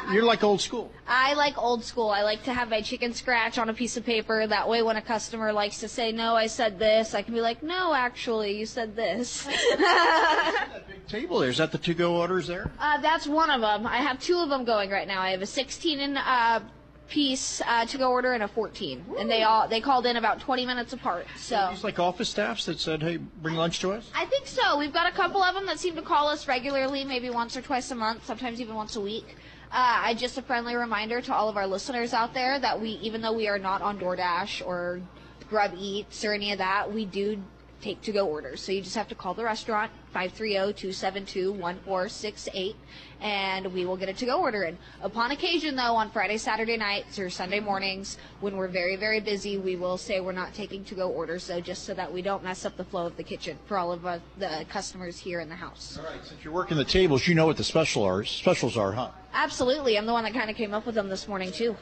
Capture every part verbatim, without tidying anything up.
You're like old school. I like old school. I like to have my chicken scratch on a piece of paper. That way when a customer likes to say, no, I said this, I can be like, no, actually, you said this. That big table there, is that the to-go orders there? Uh, that's one of them. I have two of them going right now. I have a sixteen in uh, piece uh, to-go order and a fourteen. Woo. And they all they called in about twenty minutes apart. So These like office staffs that said, hey, bring lunch to us? I think so. We've got a couple of them that seem to call us regularly, maybe once or twice a month, sometimes even once a week. Uh, I just a friendly reminder to all of our listeners out there that we, even though we are not on DoorDash or Grub Eats or any of that, we do take to-go orders. So you just have to call the restaurant, five three zero, two seven two, one four six eight, and we will get a to-go order in. Upon occasion, though, on Friday, Saturday nights or Sunday mornings, when we're very, very busy, we will say we're not taking to-go orders, so just so that we don't mess up the flow of the kitchen for all of uh, the customers here in the house. All right, since you're working the tables, you know what the special are, specials are, huh? Absolutely. I'm the one that kind of came up with them this morning, too.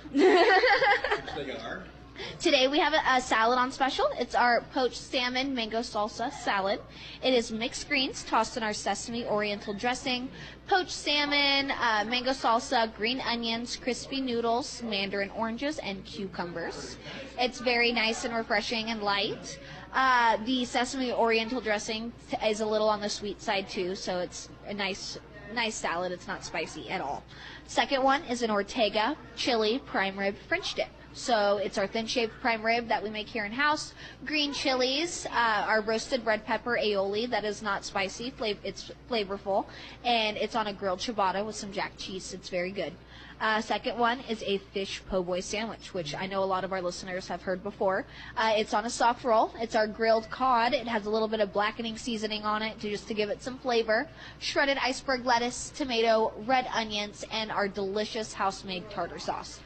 Which they are? Today we have a, a salad on special. It's our poached salmon mango salsa salad. It is mixed greens tossed in our sesame oriental dressing, poached salmon, uh, mango salsa, green onions, crispy noodles, mandarin oranges, and cucumbers. It's very nice and refreshing and light. Uh, the sesame oriental dressing is a little on the sweet side too, so it's a nice nice salad. It's not spicy at all. Second one is an Ortega chili prime rib French dip. So it's our thin-shaved prime rib that we make here in-house. Green chilies, uh, our roasted red pepper aioli that is not spicy. Flav- it's flavorful. And it's on a grilled ciabatta with some jack cheese. It's very good. Uh, second one is a fish po' boy sandwich, which I know a lot of our listeners have heard before. Uh, it's on a soft roll. It's our grilled cod. It has a little bit of blackening seasoning on it to just to give it some flavor. Shredded iceberg lettuce, tomato, red onions, and our delicious house-made tartar sauce.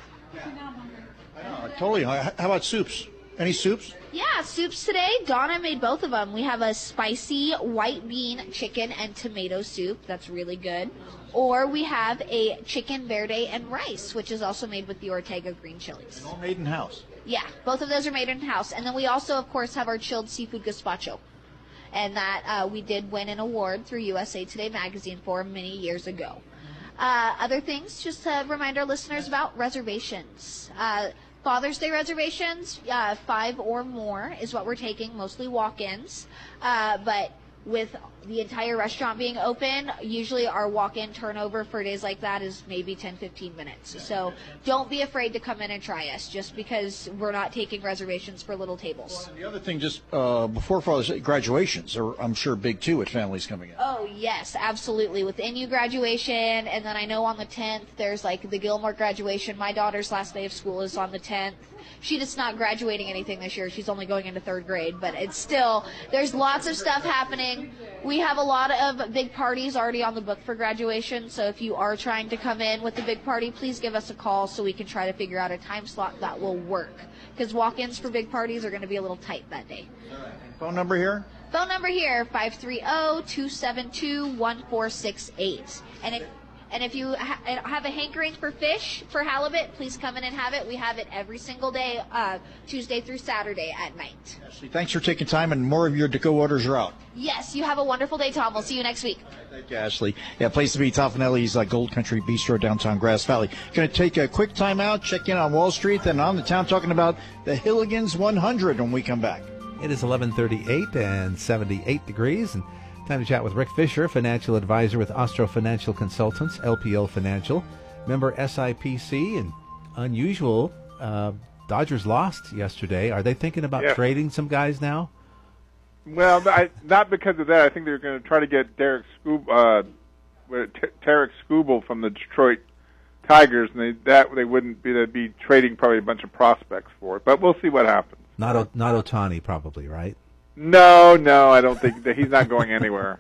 I know, totally. How about soups? Any soups? Yeah, soups today. Donna made both of them. We have a spicy white bean chicken and tomato soup. That's really good. Or we have a chicken verde and rice, which is also made with the Ortega green chilies. All made in house. Yeah, both of those are made in house. And then we also, of course, have our chilled seafood gazpacho. And that uh, we did win an award through U S A Today magazine for many years ago. Uh, other things, just to remind our listeners about reservations. Uh, Father's Day reservations, uh, five or more is what we're taking, mostly walk-ins. Uh, but with the entire restaurant being open, usually our walk-in turnover for days like that is maybe ten, fifteen minutes. So don't be afraid to come in and try us, just because we're not taking reservations for little tables. Well, and the other thing, just uh, before Father's Day, graduations are, I'm sure, big too with families coming in. Oh, yes, absolutely. With N U graduation, and then I know on the tenth, there's like the Gilmore graduation. My daughter's last day of school is on the tenth. She just not graduating anything this year. She's only going into third grade, but it's still, there's lots of stuff happening. We have a lot of big parties already on the book for graduation, so if you are trying to come in with the big party, please give us a call so we can try to figure out a time slot that will work. Because walk-ins for big parties are going to be a little tight that day. Phone number here? Phone number here, five three zero, two seven two, one four six eight. And if And if you ha- have a hankering for fish, for halibut, please come in and have it. We have it every single day, uh, Tuesday through Saturday at night. Ashley, thanks for taking time, and more of your to-go orders are out. Yes, you have a wonderful day, Tom. We'll see you next week. Thank you, Ashley. Yeah, place to be, Toffanelli's uh, Gold Country Bistro, downtown Grass Valley. Going to take a quick time out, check in on Wall Street, then on the town talking about the Hilligans one hundred when we come back. It is eleven thirty-eight and seventy-eight degrees, and time to chat with Rick Fisher, financial advisor with Ostro Financial Consultants, L P L Financial, member S I P C, and unusual, uh, Dodgers lost yesterday. Are they thinking about yeah. trading some guys now? Well, I, not because of that. I think they're going to try to get Derek Scoob, uh, T- Tarek Skubal from the Detroit Tigers, and they, that they wouldn't be. They'd be trading probably a bunch of prospects for it. But we'll see what happens. Not o- not Ohtani, probably, right? No, no, I don't think that he's not going anywhere.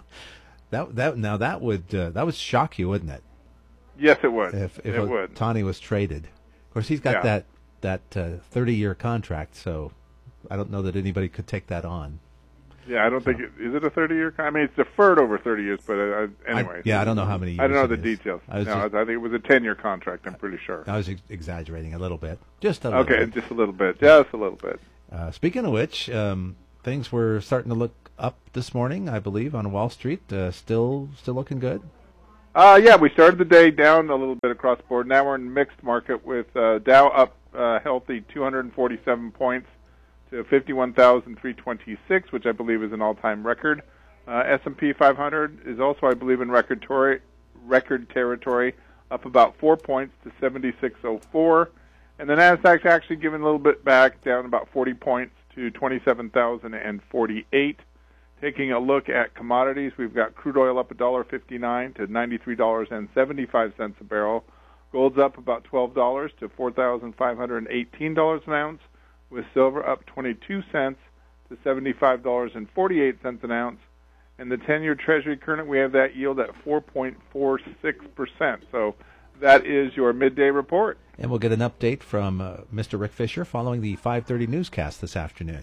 that that now that would uh, that would shock you, wouldn't it? Yes, it would. If if it would. Ohtani was traded, of course he's got Yeah. that that uh, thirty-year contract, so I don't know that anybody could take that on. Yeah, I don't think it, is it a thirty-year contract? I mean, it's deferred over thirty years, but uh, anyway. I, yeah, I don't know how many years I don't know it the is. details. I was no, just, I think it was a ten-year contract. I'm pretty sure. I was ex- exaggerating a little bit, just a little okay, bit. just a little bit, just a little bit. Uh, speaking of which, um, things were starting to look up this morning, I believe, on Wall Street. Uh, still, still looking good. Uh, yeah, we started the day down a little bit across the board. Now we're in mixed market with uh, Dow up uh, healthy two hundred forty-seven points to fifty-one thousand three hundred twenty-six, which I believe is an all-time record. Uh, S and P five hundred is also, I believe, in record, tori- record territory, up about four points to seventy-six oh four. And the Nasdaq's actually given a little bit back, down about forty points to twenty-seven thousand forty-eight. Taking a look at commodities, we've got crude oil up one dollar fifty-nine to ninety-three dollars and seventy-five cents a barrel. Gold's up about twelve dollars to four thousand five hundred eighteen dollars an ounce, with silver up twenty-two cents to seventy-five dollars and forty-eight cents an ounce. And the ten-year Treasury current, we have that yield at four point four six percent. So that is your midday report. And we'll get an update from uh, Mister Rick Fisher following the five thirty newscast this afternoon.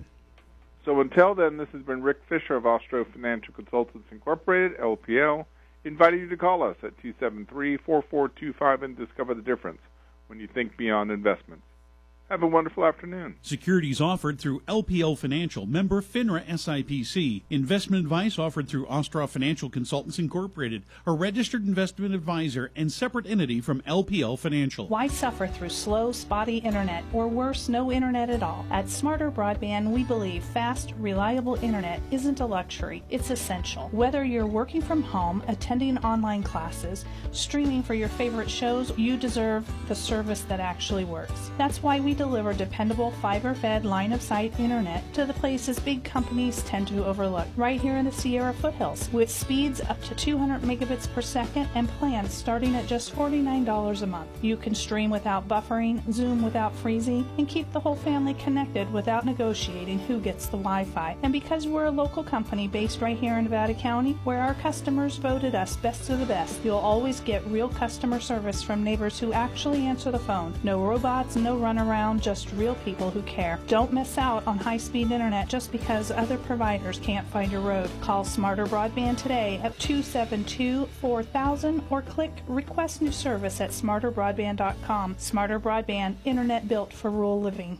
So until then, this has been Rick Fisher of Austro Financial Consultants Incorporated, L P L, inviting you to call us at two seven three, four four two five and discover the difference when you think beyond investments. Have a wonderful afternoon. Securities offered through L P L Financial, member FINRA S I P C. Investment advice offered through Ostroff Financial Consultants Incorporated, a registered investment advisor and separate entity from L P L Financial. Why suffer through slow, spotty internet, or worse, no internet at all? At Smarter Broadband, we believe fast, reliable internet isn't a luxury, it's essential. Whether you're working from home, attending online classes, streaming for your favorite shows, you deserve the service that actually works. That's why we deliver dependable fiber-fed line-of-sight internet to the places big companies tend to overlook, right here in the Sierra foothills, with speeds up to two hundred megabits per second and plans starting at just forty-nine dollars a month. You can stream without buffering, Zoom without freezing, and keep the whole family connected without negotiating who gets the Wi-Fi. And because we're a local company based right here in Nevada County, where our customers voted us best of the best, you'll always get real customer service from neighbors who actually answer the phone. No robots, no runaround, just real people who care. Don't miss out on high-speed internet just because other providers can't find your road. Call Smarter Broadband today at two seven two, four thousand or click Request New Service at smarter broadband dot com. Smarter Broadband, internet built for rural living.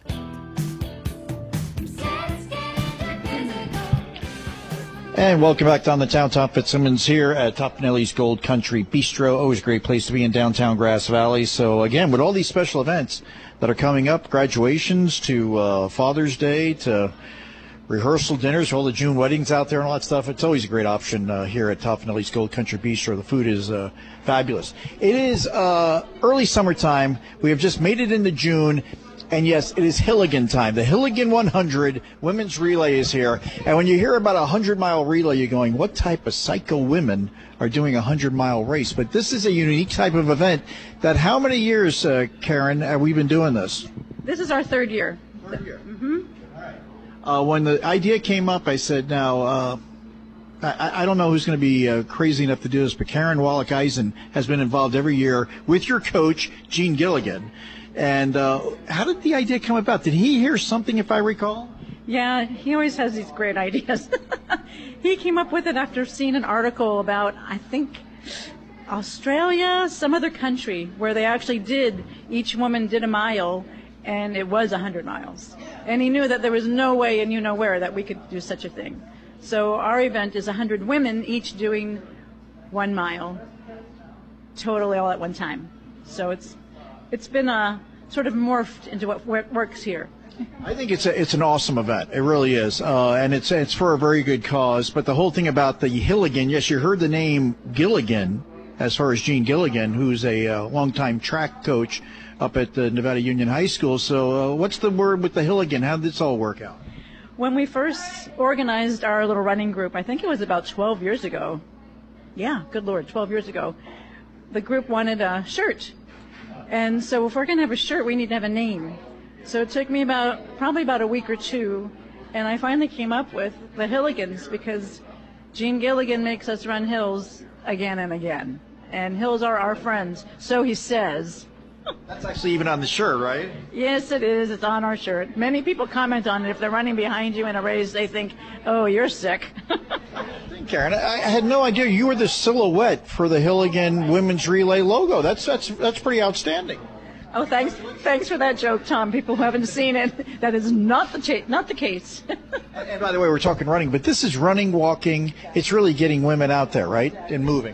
And welcome back down the town. Tom Fitzsimmons here at Topanelli's Gold Country Bistro. Always a great place to be in downtown Grass Valley. So again, with all these special events that are coming up, graduations to uh, Father's Day to rehearsal dinners, all the June weddings out there and all that stuff, it's always a great option uh, here at Topanelli's Gold Country Bistro. The food is uh, fabulous. It is uh, early summertime. We have just made it into June. And yes, it is Hilligan time. The Hilligan one hundred women's relay is here. And when you hear about a hundred-mile relay, you're going, what type of psycho women are doing a hundred-mile race? But this is a unique type of event that how many years, uh, Karen, have we been doing this? This is our third year. Third year. Mm-hmm. All right. Uh, when the idea came up, I said, now, uh, I, I don't know who's going to be uh, crazy enough to do this, but Karen Wallach-Eisen has been involved every year with your coach, Gene Gilligan. And uh, how did the idea come about? Did he hear something, if I recall? Yeah, he always has these great ideas. He came up with it after seeing an article about, I think, Australia, some other country, where they actually did, each woman did a mile, and it was one hundred miles. And he knew that there was no way in you know where that we could do such a thing. So our event is one hundred women, each doing one mile, totally all at one time. So it's it's been a sort of morphed into what works here. I think it's a, it's an awesome event. It really is, uh, and it's it's for a very good cause. But the whole thing about the Hilligan, yes, you heard the name Gilligan, as far as Gene Gilligan, who's a uh, longtime track coach up at the Nevada Union High School. So, uh, what's the word with the Hilligan? How did this all work out? When we first organized our little running group, I think it was about twelve years ago. Yeah, good Lord, twelve years ago. The group wanted a shirt, and so if we're going to have a shirt, we need to have a name. So it took me about probably about a week or two, and I finally came up with the Hilligans because Gene Gilligan makes us run hills again and again, and hills are our friends, so he says. That's actually even on the shirt, right? Yes, it is. It's on our shirt. Many people comment on it. If they're running behind you in a race, they think, oh, you're sick. Karen, I had no idea you were the silhouette for the Hilligan Women's Relay logo. That's that's that's pretty outstanding. Oh, thanks, thanks for that joke, Tom. People who haven't seen it, that is not the cha- not the case. and, and by the way, we're talking running, but this is running, walking. It's really getting women out there, right, and moving.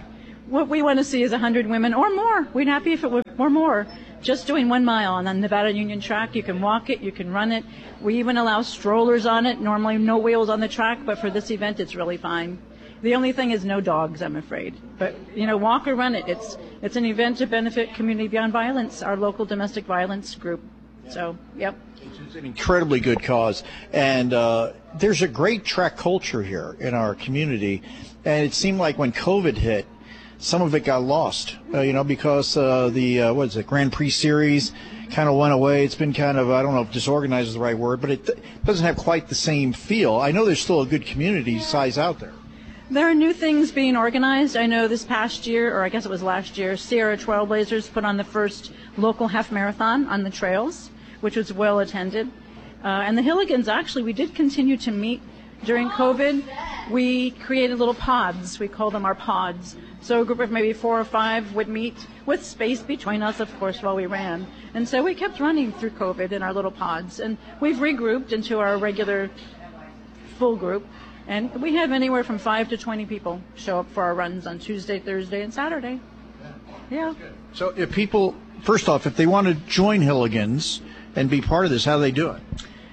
what we want to see is one hundred women or more. We'd happy if it were or more. Just doing one mile on the Nevada Union track. You can walk it, you can run it. We even allow strollers on it. Normally no wheels on the track, but for this event it's really fine. The only thing is no dogs, I'm afraid. But, you know, walk or run it. It's it's an event to benefit Community Beyond Violence, our local domestic violence group. So, yep. It's an incredibly good cause. And uh, there's a great track culture here in our community. And it seemed like when COVID hit, some of it got lost, uh, you know, because uh, the, uh, what is it, Grand Prix Series kind of went away. It's been kind of, I don't know if disorganized is the right word, but it th- doesn't have quite the same feel. I know there's still a good community size out there. There are new things being organized. I know this past year, or I guess it was last year, Sierra Trailblazers put on the first local half marathon on the trails, which was well attended. Uh, and the Hilligans, actually, we did continue to meet during COVID. We created little pods. We call them our pods. So a group of maybe four or five would meet with space between us, of course, while we ran. And so we kept running through COVID in our little pods. And we've regrouped into our regular full group. And we have anywhere from five to twenty people show up for our runs on Tuesday, Thursday, and Saturday. Yeah. So if people, first off, if they want to join Hilligans and be part of this, how do they do it?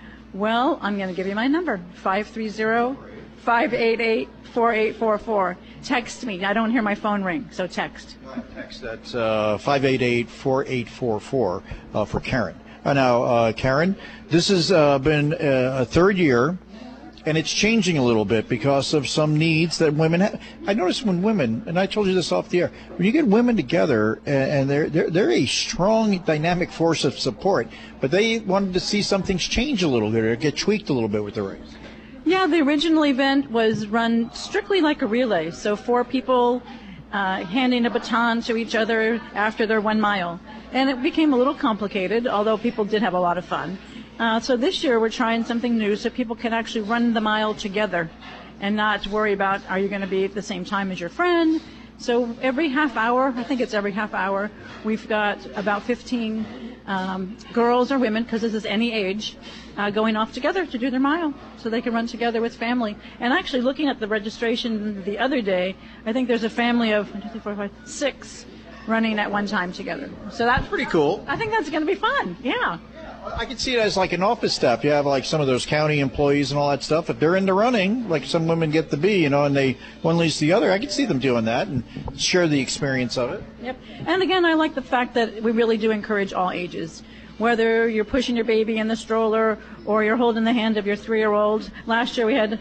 Well, I'm going to give you my number, five three zero, five eight eight, four eight four four. Text me. I don't hear my phone ring, so text. Text. That's uh, five eight eight, four eight four four uh, for Karen. Uh, now, uh, Karen, this has uh, been uh, a third year, and it's changing a little bit because of some needs that women have. I noticed when women, and I told you this off the air, when you get women together, and they're they're, they're a strong, dynamic force of support, but they wanted to see some things change a little bit or get tweaked a little bit with the race. Yeah, the original event was run strictly like a relay, so four people uh, handing a baton to each other after their one mile. And it became a little complicated, although people did have a lot of fun. Uh, so this year we're trying something new so people can actually run the mile together and not worry about, are you going to be at the same time as your friend? So every half hour, I think it's every half hour, we've got about fifteen um, girls or women, because this is any age, uh, going off together to do their mile so they can run together with family. And actually looking at the registration the other day, I think there's a family of one, two, three, four, five, six running at one time together. So that's pretty cool. I think that's going to be fun, yeah. I can see it as like an office staff. You have like some of those county employees and all that stuff. If they're into running, like some women get to be, you know, and they one leads to the other, I can see them doing that and share the experience of it. Yep. And again, I like the fact that we really do encourage all ages. Whether you're pushing your baby in the stroller or you're holding the hand of your three-year-old. Last year we had,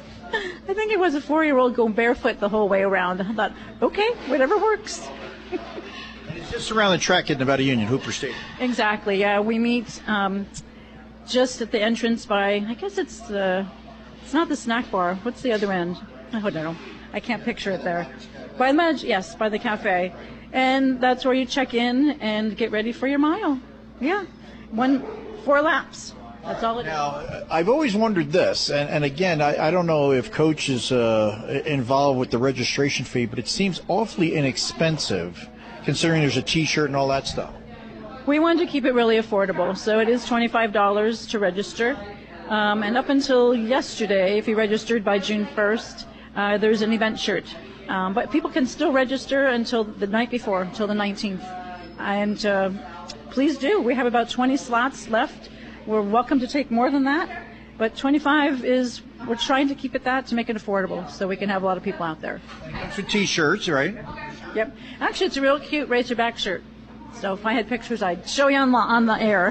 I think it was a four-year-old go barefoot the whole way around. I thought, okay, whatever works. It's just around the track at Nevada Union, Hooper Stadium. Exactly, yeah. We meet um, just at the entrance by, I guess it's the, it's not the snack bar. What's the other end? I don't know. I can't picture it there. By the, yes, by the cafe. And that's where you check in and get ready for your mile. Yeah, one, four laps. That's all it is. Now, I've always wondered this, and, and again, I, I don't know if Coach is uh, involved with the registration fee, but it seems awfully inexpensive considering there's a T-shirt and all that stuff. We wanted to keep it really affordable, so it is twenty-five dollars to register. Um, and up until yesterday, if you registered by June first, uh, there's an event shirt. Um, but people can still register until the night before, until the nineteenth. And uh, please do. We have about twenty slots left. We're welcome to take more than that. But twenty-five is, we're trying to keep it that to make it affordable so we can have a lot of people out there. For T-shirts, right? Yep. Actually, it's a real cute Razorback shirt. So if I had pictures, I'd show you on the, on the air.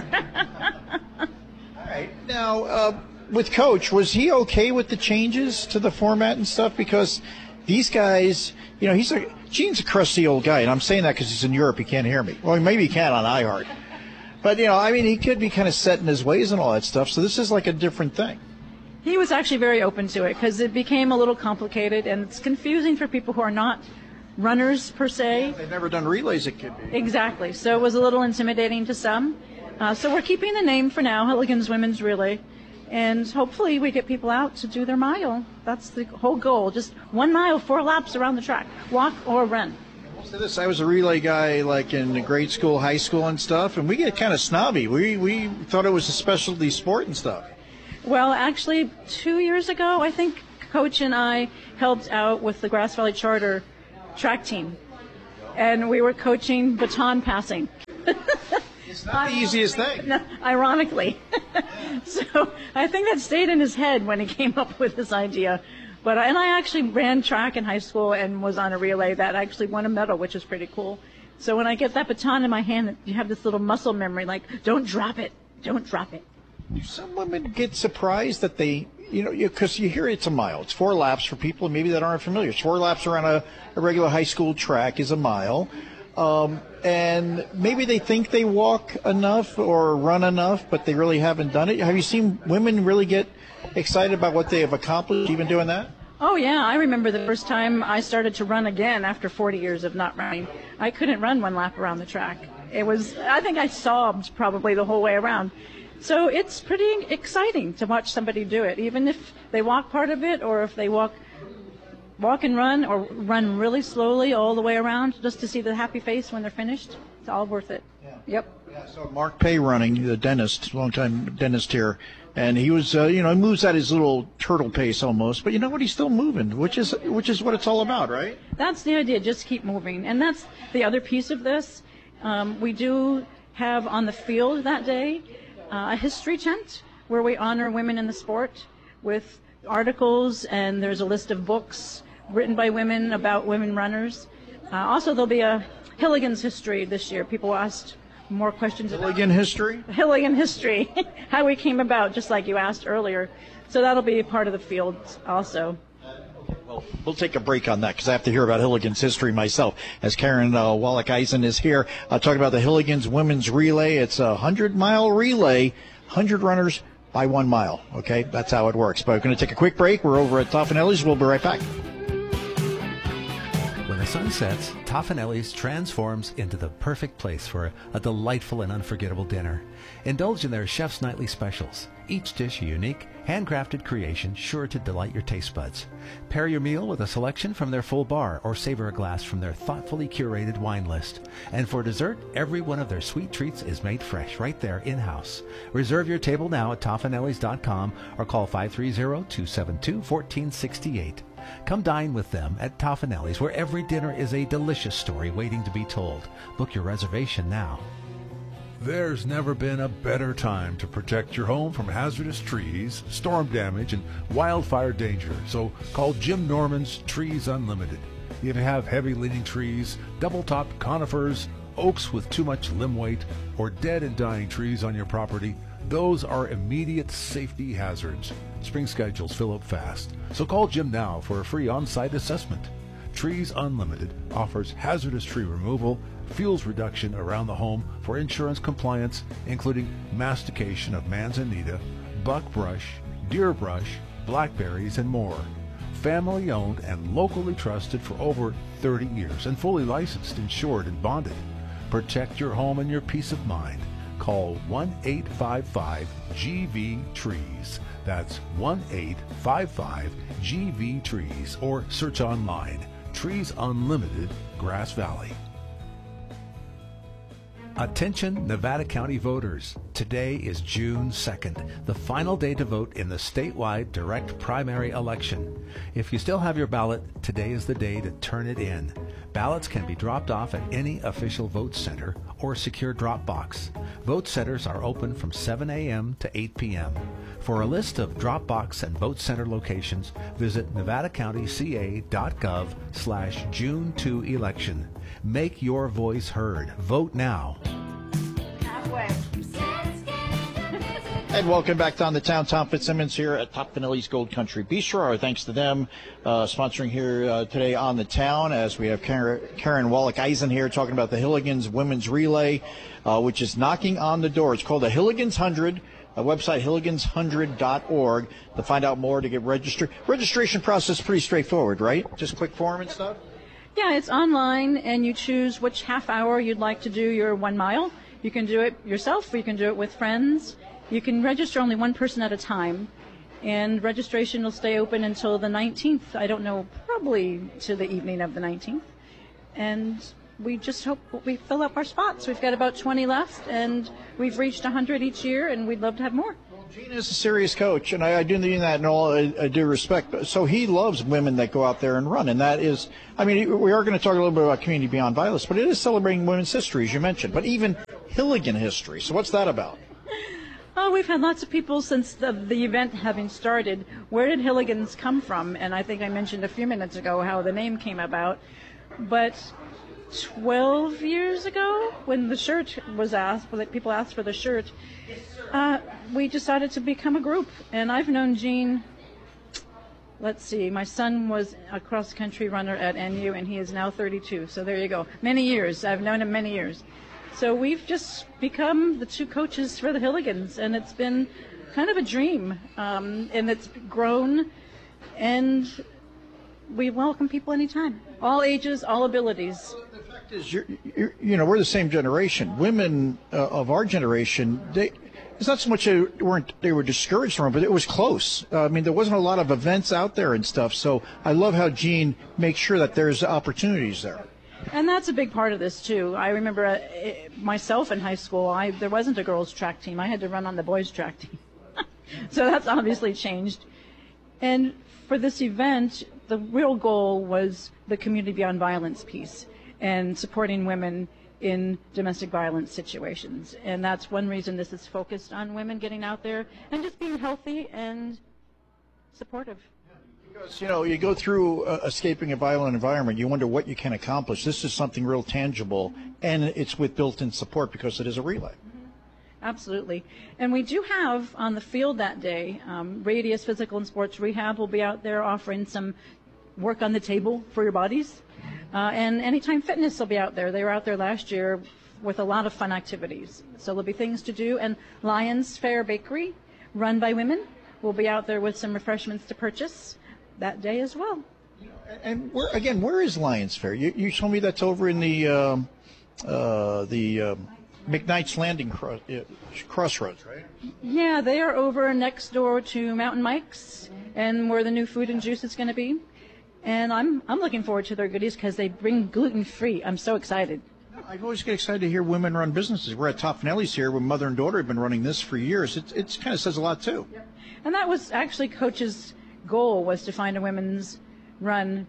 All right. Now, uh, with Coach, was he okay with the changes to the format and stuff? Because these guys, you know, he's a, Gene's a crusty old guy, and I'm saying that because he's in Europe. He can't hear me. Well, maybe he can on iHeart. But, you know, I mean, he could be kind of set in his ways and all that stuff. So this is like a different thing. He was actually very open to it because it became a little complicated, and it's confusing for people who are not runners per se. They've never done relays, it could be. Exactly. So it was a little intimidating to some. Uh, so we're keeping the name for now, Hilligans Women's Relay. And hopefully we get people out to do their mile. That's the whole goal. Just one mile, four laps around the track. Walk or run. So this, I was a relay guy like in grade school, high school and stuff, and we get kind of snobby. We, we thought it was a specialty sport and stuff. Well, actually, two years ago, I think Coach and I helped out with the Grass Valley Charter track team. and we were coaching baton passing. It's not the easiest thing. No, ironically. So I think that stayed in his head when he came up with this idea. But I, and I actually ran track in high school and was on a relay that actually won a medal, which is pretty cool. So when I get that baton in my hand, you have this little muscle memory, like, don't drop it, don't drop it. Do some women get surprised that they, you know, because you, you hear it's a mile. It's four laps for people maybe that aren't familiar. It's four laps around a, a regular high school track is a mile. Um, and maybe they think they walk enough or run enough, but they really haven't done it. Have you seen women really get excited about what they have accomplished even doing that? Oh, yeah. I remember the first time I started to run again after forty years of not running. I couldn't run one lap around the track. It was, I think I sobbed probably the whole way around. So it's pretty exciting to watch somebody do it, even if they walk part of it or if they walk walk and run or run really slowly all the way around just to see the happy face when they're finished. It's all worth it. Yeah. Yep. Yeah, so Mark Pay running, the dentist, longtime dentist here, and he was, uh, you know, he moves at his little turtle pace almost, but you know what? He's still moving, which is which is what it's all about, right? That's the idea. Just keep moving, and that's the other piece of this. Um, we do have on the field that day uh, a history tent where we honor women in the sport with articles, and there's a list of books written by women about women runners. Uh, also, there'll be a Hilligan's history this year. People asked more questions about Hilligan history? Hilligan history, how we came about, just like you asked earlier. So that'll be a part of the field also. Well, we'll take a break on that because I have to hear about Hilligan's history myself. As Karen uh, Wallach-Eisen is here, uh, talking about the Hilligan's Women's Relay. It's a hundred-mile relay, one hundred runners by one mile. Okay, that's how it works. But we're going to take a quick break. We're over at Toffanelli's. We'll be right back. When the sun sets, Toffanelli's transforms into the perfect place for a, a delightful and unforgettable dinner. Indulge in their chef's nightly specials. Each dish a unique, handcrafted creation sure to delight your taste buds. Pair your meal with a selection from their full bar or savor a glass from their thoughtfully curated wine list. And for dessert, every one of their sweet treats is made fresh right there in-house. Reserve your table now at Toffanellis dot com or call five three zero, two seven two, one four six eight. Come dine with them at Toffanelli's, where every dinner is a delicious story waiting to be told. Book your reservation now. There's never been a better time to protect your home from hazardous trees, storm damage, and wildfire danger. So call Jim Norman's Trees Unlimited. If you have heavy-leaning trees, double-topped conifers, oaks with too much limb weight, or dead and dying trees on your property, those are immediate safety hazards. Spring schedules fill up fast, so call Jim now for a free on-site assessment. Trees Unlimited offers hazardous tree removal, fuels reduction around the home for insurance compliance, including mastication of manzanita, buckbrush, deer brush, blackberries, and more. Family owned and locally trusted for over thirty years and fully licensed, insured, and bonded. Protect your home and your peace of mind. Call one eight five five G V trees. That's one eight five five G V trees or search online. Trees Unlimited, Grass Valley. Attention Nevada County voters. Today is June second, the final day to vote in the statewide direct primary election. If you still have your ballot, today is the day to turn it in. Ballots can be dropped off at any official vote center or secure drop box. Vote centers are open from seven a.m. to eight p.m. For a list of drop box and vote center locations, visit nevada county c a dot gov slash June two election. Make your voice heard. Vote now. Halfway. And welcome back to On the Town. Tom Fitzsimmons here at Toffanelli's Gold Country Bistro. Our thanks to them uh, sponsoring here uh, today on the Town, as we have Karen, Karen Wallach-Eisen here talking about the Hilligan's Women's Relay, uh, which is knocking on the door. It's called the Hilligan's one hundred. A website, hilligans one hundred dot org, to find out more, to get registered. Registration process is pretty straightforward, right? Just click form and stuff? Yeah, it's online, and you choose which half hour you'd like to do your one mile. You can do it yourself, or you can do it with friends. You can register only one person at a time, and registration will stay open until the nineteenth. I don't know, probably to the evening of the nineteenth. And we just hope we fill up our spots. We've got about twenty left, and we've reached one hundred each year, and we'd love to have more. Gene is a serious coach, and I, I do mean that in all uh, due respect. So he loves women that go out there and run, and that is, I mean, we are going to talk a little bit about Community Beyond Violence, but it is celebrating women's history, as you mentioned, but even Hilligan history. So what's that about? Oh, we've had lots of people since the, the event having started. Where did Hilligans come from? And I think I mentioned a few minutes ago how the name came about. But twelve years ago, when the shirt was asked, when people asked for the shirt, uh, we decided to become a group. And I've known Gene, let's see, my son was a cross-country runner at N U, and he is now thirty-two. So there you go. Many years. I've known him many years. So we've just become the two coaches for the Hilligans, and it's been kind of a dream, um, and it's grown, and we welcome people anytime, all ages, all abilities. The fact is, you're, you're, you know, we're the same generation. Women uh, of our generation, they, it's not so much they weren't they were discouraged from it, but it was close. Uh, I mean, there wasn't a lot of events out there and stuff. So I love how Gene makes sure that there's opportunities there. And that's a big part of this, too. I remember uh, myself in high school, I, there wasn't a girls' track team. I had to run on the boys' track team. So that's obviously changed. And for this event, the real goal was the Community Beyond Violence piece and supporting women in domestic violence situations. And that's one reason this is focused on women getting out there and just being healthy and supportive. Because, you know, you go through uh, escaping a violent environment, you wonder what you can accomplish. This is something real tangible, and it's with built-in support because it is a relay. Mm-hmm. Absolutely. And we do have on the field that day, um, Radius Physical and Sports Rehab will be out there offering some work on the table for your bodies. Uh, and Anytime Fitness will be out there. They were out there last year with a lot of fun activities. So there'll be things to do. And Lions Fair Bakery, run by women, will be out there with some refreshments to purchase that day as well. And where, again, where is Lions Fair? You, you told me that's over in the um, uh, the um, McKnight's Landing cross, uh, Crossroads, right? Yeah, they are over next door to Mountain Mike's, and where the new food and juice is going to be. And I'm I'm looking forward to their goodies because they bring gluten-free. I'm so excited. I always get excited to hear women run businesses. We're at Tofanelli's here, where mother and daughter have been running this for years. It it kind of says a lot too. And that was actually Coach's goal, was to find a women's run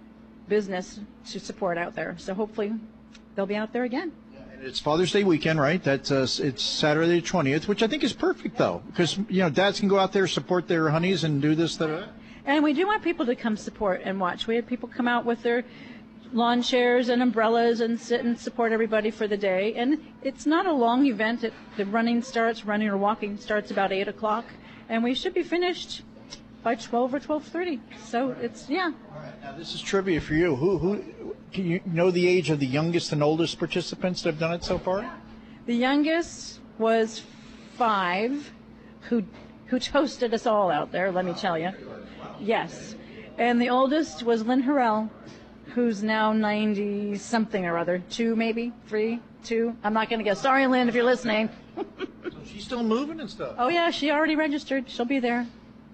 business to support out there. So hopefully they'll be out there again. And it's Father's Day weekend, right? That's uh, it's Saturday the twentieth, which I think is perfect though, because you know dads can go out there, support their honeys, and do this, that. And we do want people to come support and watch. We had people come out with their lawn chairs and umbrellas and sit and support everybody for the day. And it's not a long event. It, the running starts, running or walking starts about eight o'clock, and we should be finished by twelve or twelve thirty. So it's, yeah. All right, now this is trivia for you. Who, who, can you know the age of the youngest and oldest participants that have done it so far? The youngest was five, who who toasted us all out there, let me tell you. Yes. And the oldest was Lynn Harrell, who's now ninety-something or other. Two, maybe? Three? Two? I'm not going to guess. Sorry, Lynn, if you're listening. So she's still moving and stuff. Oh, yeah, she already registered. She'll be there.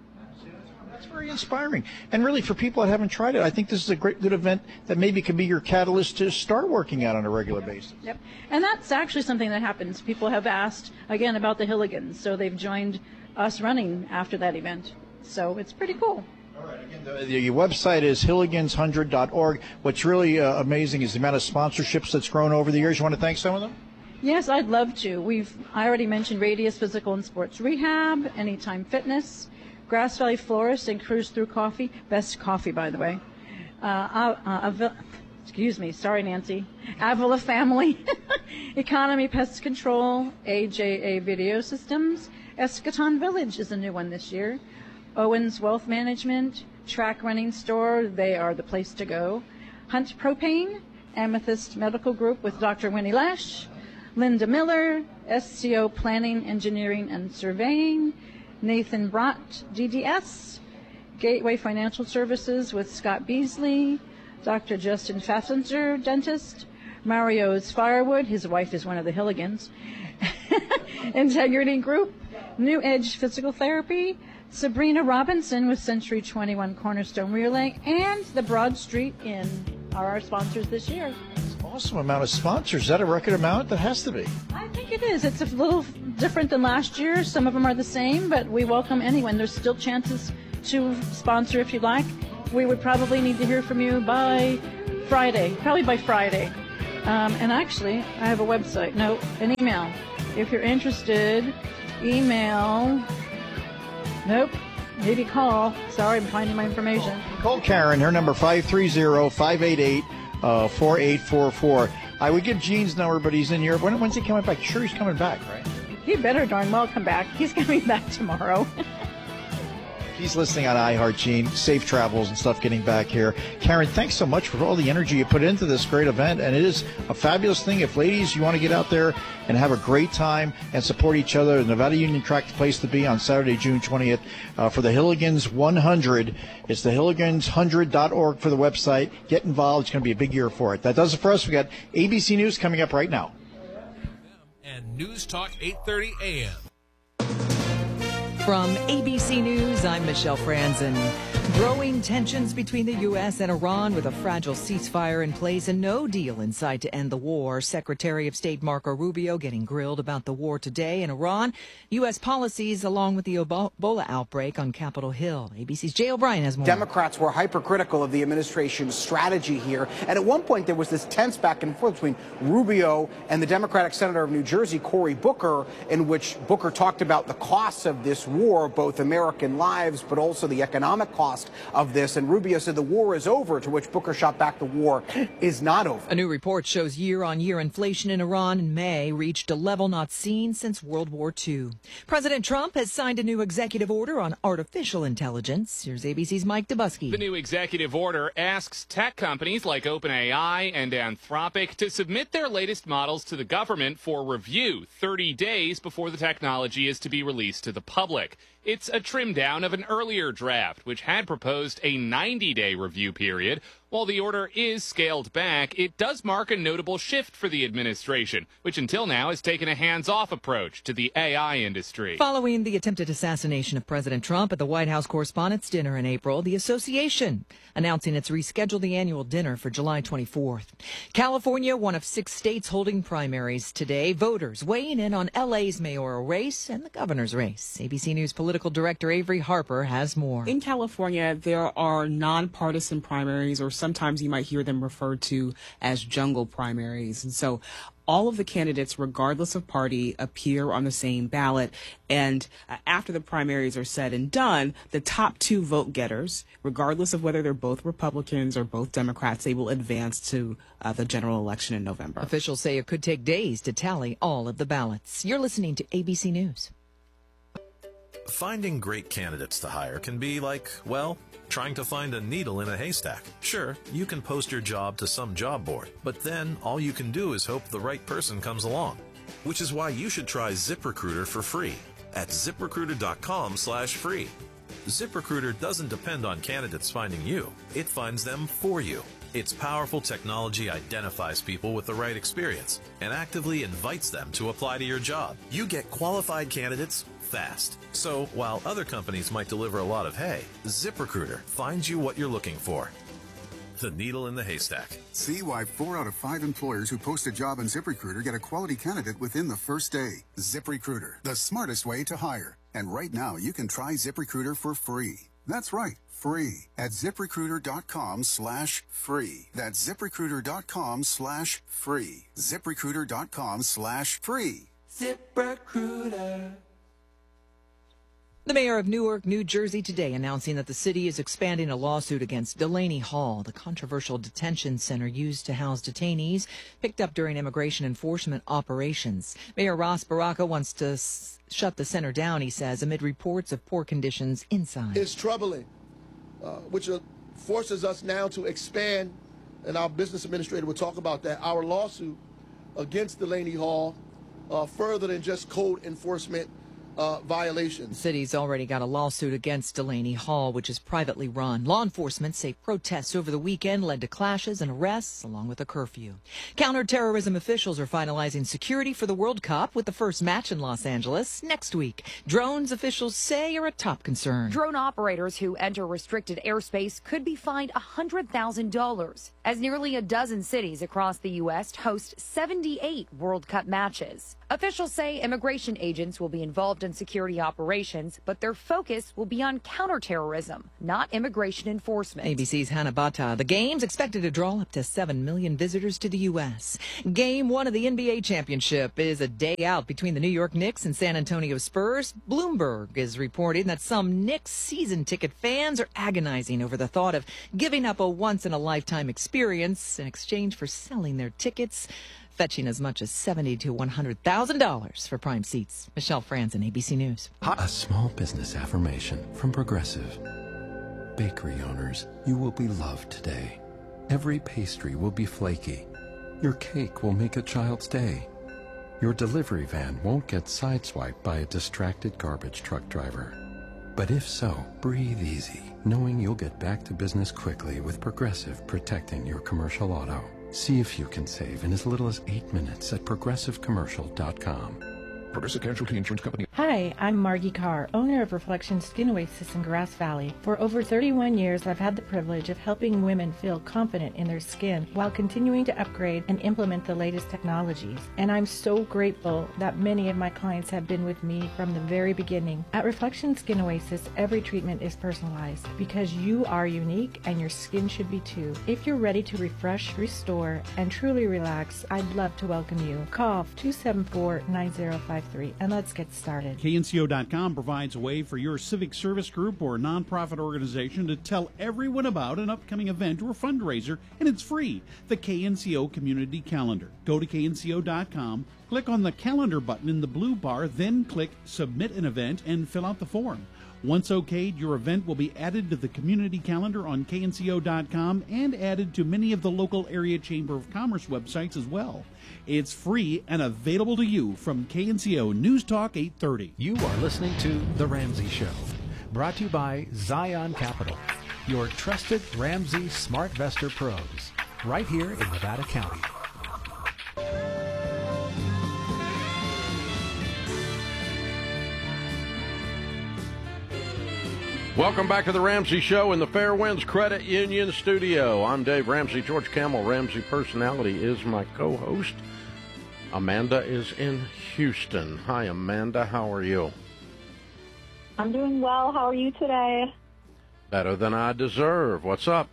That's very inspiring. And really, for people that haven't tried it, I think this is a great, good event that maybe could be your catalyst to start working out on a regular basis. Yep. And that's actually something that happens. People have asked, again, about the Hilligans, so they've joined us running after that event. So it's pretty cool. All right. Again, the, the website is hilligans one hundred dot org. What's really uh, amazing is the amount of sponsorships that's grown over the years. You want to thank some of them? Yes, I'd love to. We've I already mentioned Radius Physical and Sports Rehab, Anytime Fitness, Grass Valley Florist, and Cruise Through Coffee. Best coffee, by the way. Uh, uh, uh, Avil- excuse me. Sorry, Nancy. Avila Family, Economy Pest Control, A J A Video Systems. Eschaton Village is a new one this year. Owens Wealth Management, Track Running Store, they are the place to go. Hunt Propane, Amethyst Medical Group with Doctor Winnie Lash, Linda Miller, S C O Planning, Engineering, and Surveying, Nathan Brott, D D S, Gateway Financial Services with Scott Beasley, Doctor Justin Fassinger, dentist, Mario's Firewood, his wife is one of the Hilligans, Integrity Group, New Edge Physical Therapy, Sabrina Robinson with Century twenty-one Cornerstone Relay, and the Broad Street Inn are our sponsors this year. awesome amount of sponsors. Is that a record amount? That has to be. I think it is. It's a little different than last year. Some of them are the same, but we welcome anyone. There's still chances to sponsor if you'd like. We would probably need to hear from you by Friday, probably by Friday. Um, and actually, I have a website. No, an email. If you're interested, email. Nope. Maybe call. Sorry, I'm finding my information. Call Karen. Her number five three zero, five eight eight, four eight four four. I would give Gene's number, but he's in Europe. When, when's he coming back? Sure, he's coming back, right? He better darn well come back. He's coming back tomorrow. He's listening on iHeart, Gene. Safe travels and stuff getting back here. Karen, thanks so much for all the energy you put into this great event. And it is a fabulous thing. If ladies, you want to get out there and have a great time and support each other, the Nevada Union Track, the place to be on Saturday, June twentieth, uh, for the Hilligans one hundred. It's the hilligans one hundred dot org for the website. Get involved. It's going to be a big year for it. That does it for us. We got A B C News coming up right now. And News Talk eight thirty a.m. From A B C News, I'm Michelle Franzen. Growing tensions between the U S and Iran with a fragile ceasefire in place and no deal in sight to end the war. Secretary of State Marco Rubio getting grilled about the war today in Iran, U S policies along with the Ebola outbreak on Capitol Hill. A B C's Jay O'Brien has more. Democrats were hypercritical of the administration's strategy here. And at one point, there was this tense back and forth between Rubio and the Democratic Senator of New Jersey, Cory Booker, in which Booker talked about the costs of this war, both American lives, but also the economic cost of this. And Rubio said the war is over, to which Booker shot back the war is not over. A new report shows year-on-year inflation in Iran in May reached a level not seen since World War Two. President Trump has signed a new executive order on artificial intelligence. Here's A B C's Mike Dubusky. The new executive order asks tech companies like OpenAI and Anthropic to submit their latest models to the government for review thirty days before the technology is to be released to the public. It's a trim down of an earlier draft, which had proposed a ninety-day review period. While the order is scaled back, it does mark a notable shift for the administration, which until now has taken a hands-off approach to the A I industry. Following the attempted assassination of President Trump at the White House Correspondents' Dinner in April, the association announcing it's rescheduled the annual dinner for July twenty-fourth. California, one of six states holding primaries today. Voters weighing in on L A's mayoral race and the governor's race. A B C News political director Avery Harper has more. In California, there are nonpartisan primaries, or sometimes you might hear them referred to as jungle primaries. And so all of the candidates, regardless of party, appear on the same ballot. And uh, after the primaries are said and done, the top two vote getters, regardless of whether they're both Republicans or both Democrats, they will advance to uh, the general election in November. Officials say it could take days to tally all of the ballots. You're listening to A B C News. Finding great candidates to hire can be like, well, trying to find a needle in a haystack. Sure, you can post your job to some job board, but then all you can do is hope the right person comes along. Which is why you should try ZipRecruiter for free at ZipRecruiter.com slash free. ZipRecruiter doesn't depend on candidates finding you. It finds them for you. Its powerful technology identifies people with the right experience and actively invites them to apply to your job. You get qualified candidates fast. So while other companies might deliver a lot of hay, ZipRecruiter finds you what you're looking for. The needle in the haystack. See why four out of five employers who post a job on ZipRecruiter get a quality candidate within the first day. ZipRecruiter, the smartest way to hire. And right now, you can try ZipRecruiter for free. That's right, free at ZipRecruiter.com slash free. That's ZipRecruiter.com slash free. ZipRecruiter.com slash free. ZipRecruiter. The mayor of Newark, New Jersey today announcing that the city is expanding a lawsuit against Delaney Hall, the controversial detention center used to house detainees picked up during immigration enforcement operations. Mayor Ross Baraka wants to s- shut the center down, he says, amid reports of poor conditions inside. It's troubling, uh, which uh, forces us now to expand, and our business administrator will talk about that, our lawsuit against Delaney Hall uh, further than just code enforcement uh, violations. The city's already got a lawsuit against Delaney Hall, which is privately run. Law enforcement say protests over the weekend led to clashes and arrests, along with a curfew. Counterterrorism officials are finalizing security for the World Cup, with the first match in Los Angeles next week. Drones, officials say, are a top concern. Drone operators who enter restricted airspace could be fined one hundred thousand dollars, as nearly a dozen cities across the U S host seventy-eight World Cup matches. Officials say immigration agents will be involved in security operations, but their focus will be on counterterrorism, not immigration enforcement. A B C's Hannah Bata. The game's expected to draw up to seven million visitors to the U S. Game one of the N B A championship is a day out between the New York Knicks and San Antonio Spurs. Bloomberg is reporting that some Knicks season ticket fans are agonizing over the thought of giving up a once-in-a-lifetime experience in exchange for selling their tickets, fetching as much as seventy thousand to one hundred thousand dollars for prime seats. Michelle Franzen, A B C News. A small business affirmation from Progressive. Bakery owners, you will be loved today. Every pastry will be flaky. Your cake will make a child's day. Your delivery van won't get sideswiped by a distracted garbage truck driver. But if so, breathe easy, knowing you'll get back to business quickly with Progressive protecting your commercial auto. See if you can save in as little as eight minutes at progressive commercial dot com. Progressive Casualty Insurance Company. Hi, I'm Margie Carr, owner of Reflection Skin Oasis in Grass Valley. For over thirty-one years, I've had the privilege of helping women feel confident in their skin while continuing to upgrade and implement the latest technologies. And I'm so grateful that many of my clients have been with me from the very beginning. At Reflection Skin Oasis, every treatment is personalized because you are unique and your skin should be too. If you're ready to refresh, restore, and truly relax, I'd love to welcome you. Call two seven four, nine zero five three and let's get started. K N C O dot com provides a way for your civic service group or nonprofit organization to tell everyone about an upcoming event or fundraiser, and it's free. The K N C O Community Calendar. Go to K N C O dot com, click on the calendar button in the blue bar, then click Submit an Event and fill out the form. Once okayed, your event will be added to the community calendar on K N C O dot com and added to many of the local area Chamber of Commerce websites as well. It's free and available to you from K N C O News Talk eight thirty. You are listening to The Ramsey Show, brought to you by Zion Capital, your trusted Ramsey SmartVestor pros, right here in Nevada County. Welcome back to the Ramsey Show in the Fairwinds Credit Union studio. I'm Dave Ramsey. George Camel, Ramsey Personality, is my co-host. Amanda is in Houston. Hi, Amanda. How are you? I'm doing well. How are you today? Better than I deserve. What's up?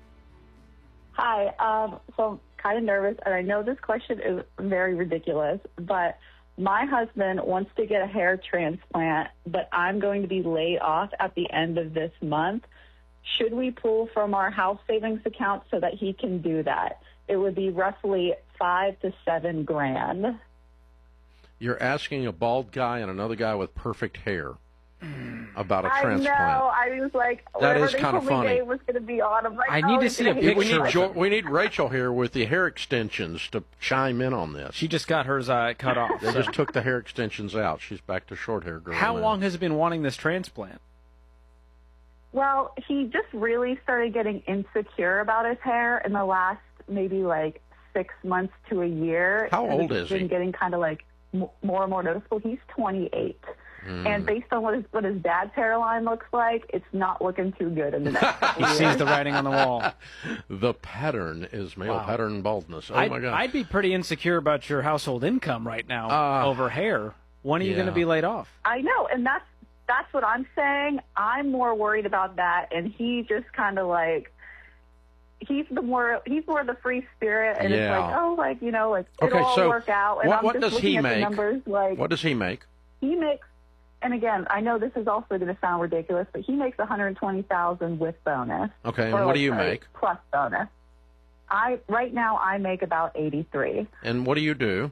Hi. Um, so I'm kind of nervous, and I know this question is very ridiculous, but my husband wants to get a hair transplant, but I'm going to be laid off at the end of this month. Should we pull from our house savings account so that he can do that? It would be roughly five to seven grand. You're asking a bald guy and another guy with perfect hair about a transplant. I know. I was like, that whatever is they kind of told me funny. Dave was going to be on. I'm like, I oh, need to he's see gonna a hate picture. We me. need, jo- we need Rachel here with the hair extensions to chime in on this. She just got hers uh, cut off. They just took the hair extensions out. She's back to short hair girl. How now. long has he been wanting this transplant? Well, he just really started getting insecure about his hair in the last maybe like six months to a year. How And old it's is been he? getting kind of like m- more and more noticeable. He's twenty-eight. Mm. And based on what his, what his dad's hairline looks like, it's not looking too good in the next couple He years. sees the writing on the wall. The pattern is male Wow. pattern baldness. Oh, I'd, my God. I'd be pretty insecure about your household income right now Uh, over hair. When are you yeah. going to be laid off? I know, and that's that's what I'm saying. I'm more worried about that, and he just kind of like he's the more he's more the free spirit, and Yeah. it's like oh, like you know, like Okay, it'll all so work out. And what, I'm what just does looking he at make? The numbers, like What does he make? he makes, and again, I know this is also going to sound ridiculous, but he makes one hundred twenty thousand with bonus. Okay, and Or, what like, do you sorry, make? plus bonus? I right now I make about eighty-three. And what do you do?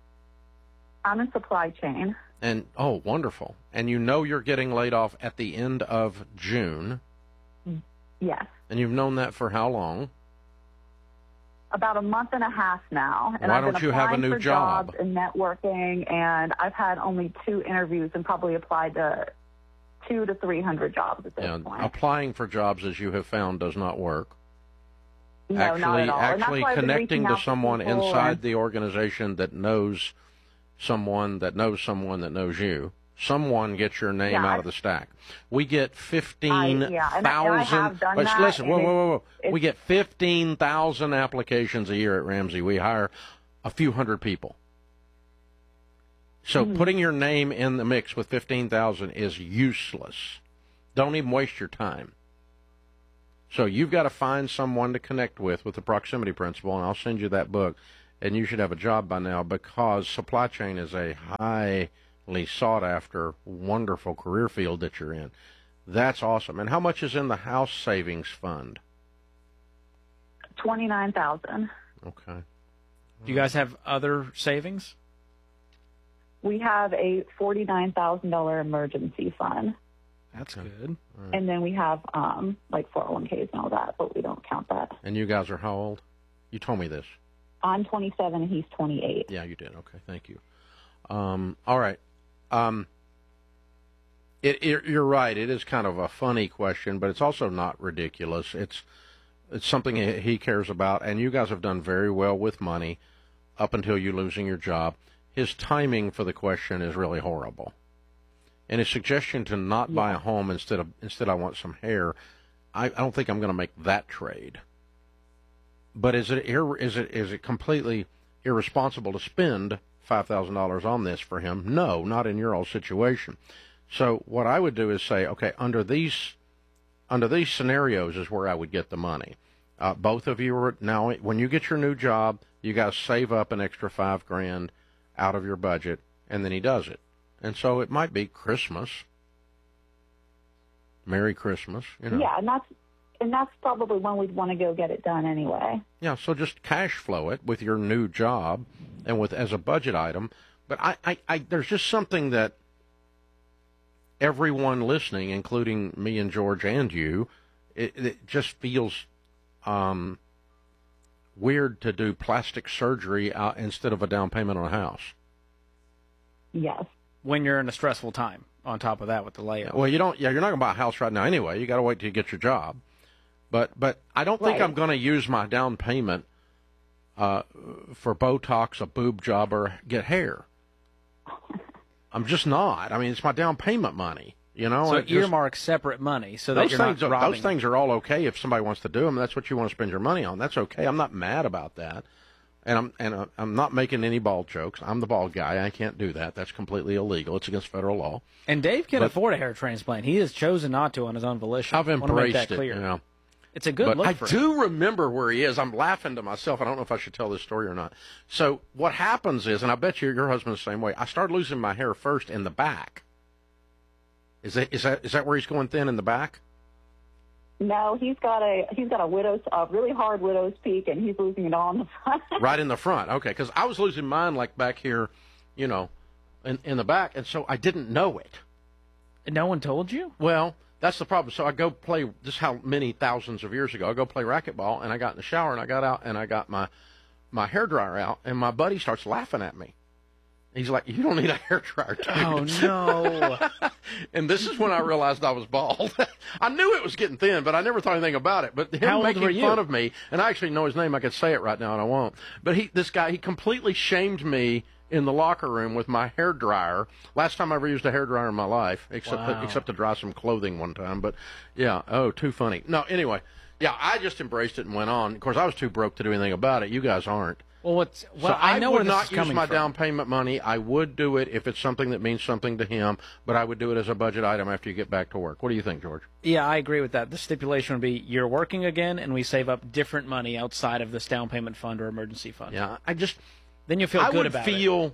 I'm in supply chain. And oh, wonderful. And you know you're getting laid off at the end of June. Yes. And you've known that for how long? about a month and a half now, and Why I've been don't you have a applying new for job? jobs and networking, and I've had only two interviews and probably applied to two to three hundred jobs at this Yeah, point. applying for jobs, as you have found, does not work. No, actually, not at all. And that's actually why I've been connecting reaching to out to someone people inside and- the organization that knows someone that knows someone that knows you. Someone gets your name Yeah, out I- of the stack. We get fifteen I- yeah, and I- and I have thousand. done But that, listen, whoa, and whoa, whoa, whoa. it's- We get fifteen thousand applications a year at Ramsey. We hire a few hundred people. So Mm-hmm. putting your name in the mix with fifteen thousand is useless. Don't even waste your time. So you've got to find someone to connect with with the proximity principle, and I'll send you that book, and you should have a job by now, because supply chain is a highly sought-after, wonderful career field that you're in. That's awesome. And how much is in the house savings fund? twenty-nine thousand. Okay. Do you guys have other savings? We have a forty-nine thousand dollar emergency fund, That's good. and then we have um like four oh one Ks and all that, but we don't count that. And you guys are how old? You told me this. I'm twenty-seven and he's twenty-eight. Yeah, you did. Okay, thank you. Um, all right. Um, it, it, you're right. It is kind of a funny question, but it's also not ridiculous. It's it's something he he cares about, and you guys have done very well with money up until you losing your job. His timing for the question is really horrible. And his suggestion to not buy a home instead of instead I want some hair, I, I don't think I'm going to make that trade. But is it ir- is it is it completely irresponsible to spend five thousand dollars on this for him? No, not in your old situation. So what I would do is say, okay, under these under these scenarios is where I would get the money. Uh, both of you are now, when you get your new job, you got to save up an extra five grand out of your budget, and then he does it. And so it might be Christmas. Merry Christmas, you know. Yeah, and that's and that's probably when we'd want to go get it done anyway. Yeah, so just cash flow it with your new job and with as a budget item. But I, I, I there's just something that everyone listening, including me and George and you, it, it just feels um, weird to do plastic surgery uh, instead of a down payment on a house. Yes. When you're in a stressful time, on top of that with the layoff. Well, you don't. Yeah, you're not going to buy a house right now anyway. You got to wait till you get your job. But but I don't think Right. I'm going to use my down payment uh, for Botox, a boob job, or get hair. I'm just not. I mean, it's my down payment money. You know, So It just- earmark separate money so that those you're things. not Are, robbing. those things are all okay if somebody wants to do them. That's what you want to spend your money on. That's okay. I'm not mad about that. And I'm and uh, I'm not making any bald jokes. I'm the bald guy. I can't do that. That's completely illegal. It's against federal law. And Dave can But- afford a hair transplant. He has chosen not to on his own volition. I've I wanna make embraced that it. clear. You know. It's a good but look I for him. do remember where he is. I'm laughing to myself. I don't know if I should tell this story or not. So what happens is, and I bet you your husband's the same way. I started losing my hair first in the back. Is that is that is that where he's going thin in the back? No, he's got a he's got a widow's a really hard widow's peak, and he's losing it all in the front. Right in the front. Okay, because I was losing mine like back here, you know, in in the back, and so I didn't know it. And no one told you? Well, that's the problem. So I go play. This is how many thousands of years ago I go play racquetball, and I got in the shower, and I got out, and I got my my hair dryer out, and my buddy starts laughing at me. He's like, "You don't need a hair dryer, dude." Oh no! And this is when I realized I was bald. I knew it was getting thin, but I never thought anything about it. But him How old making were you? fun of me, and I actually know his name. I could say it right now, and I won't. But he, this guy, he completely shamed me in the locker room with my hair dryer. Last time I ever used a hair dryer in my life, except Wow. except to dry some clothing one time. But yeah, oh, too funny. No, anyway, yeah, I just embraced it and went on. Of course, I was too broke to do anything about it. You guys aren't. Well, what's well, so I know would where this not is use coming my from. down payment money. I would do it if it's something that means something to him, but I would do it as a budget item after you get back to work. What do you think, George? Yeah, I agree with that. The stipulation would be you're working again, and we save up different money outside of this down payment fund or emergency fund. Yeah, I just then you feel I good would about it. feel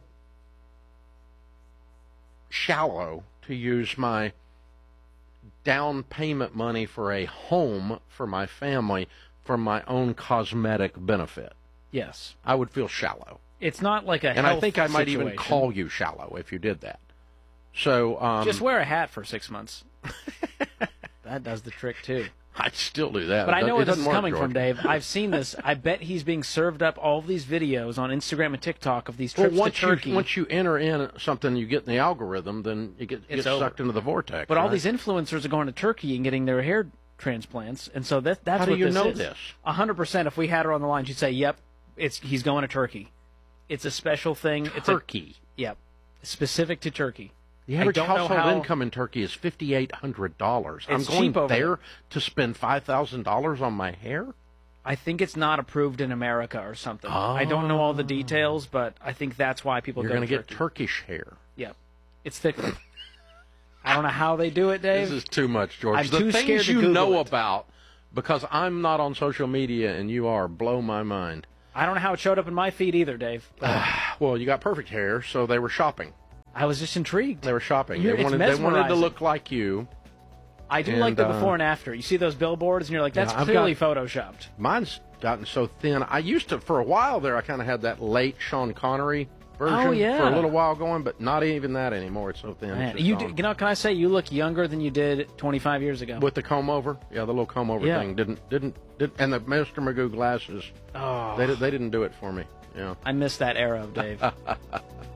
shallow to use my down payment money for a home for my family for my own cosmetic benefit. Yes, I would feel shallow. it's not like a And I health think I might even situation. call you shallow if you did that. So um, Just wear a hat for six months. That does the trick too. I'd still do that. But I know it where this is doesn't work, coming George. from, Dave. I've seen this. I bet he's being served up all of these videos on Instagram and TikTok of these Well, trips once to Turkey. you once you enter in something, you get in the algorithm, then you get, It's get over. sucked into the vortex. But all right? these influencers are going to Turkey and getting their hair transplants, and so that that's How do what you this know is. this? A hundred percent. If we had her on the line, she'd say, "Yep, it's he's going to Turkey. It's a special thing. Turkey. It's a, yep, specific to Turkey." The I average don't know household how- income in Turkey is fifty eight hundred dollars. I'm It's going cheap over there there. to spend five thousand dollars on my hair. I think it's not approved in America or something. I don't know all the details, but I think that's why people You're go going to to get Turkey. Turkish hair. Yep, it's thick. I don't know how they do it, Dave. This is too much, George. I'm the too things scared to you Google know it. about, because I'm not on social media and you are, blow my mind. I don't know how it showed up in my feed either, Dave. but Well, you got perfect hair, so they were shopping. I was just intrigued. They were shopping. You're- They it's wanted, they wanted to mesmerizing. look like you. I do And, like the uh, before and after. You see those billboards, and you're like, that's Yeah, I've clearly got- photoshopped. Mine's gotten so thin. I used to, for a while there, I kind of had that late Sean Connery version Oh, yeah. for a little while going, but not even that anymore. It's so thin. It's Man, just you, gone. do, you know, can I say you look younger than you did twenty-five years ago? With the comb over, yeah, the little comb over Yeah. thing didn't didn't did, and the Mister Magoo glasses. Oh. They di- they didn't do it for me. Yeah, I miss that era of Dave.